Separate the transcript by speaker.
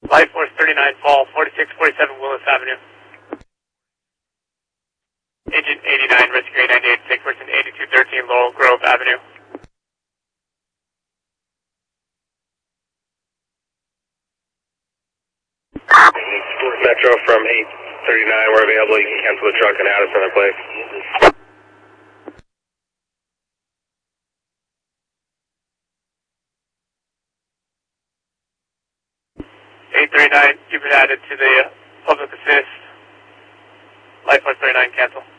Speaker 1: Life Force 39 Fall, 4647 Willis Avenue. Agent 89, Rescue 898, take person 8213 Laurel Grove Avenue.
Speaker 2: Metro from 839, we're available. You can cancel the truck and add us another place.
Speaker 1: You've been added to the public assist. Life Force 39, cancel.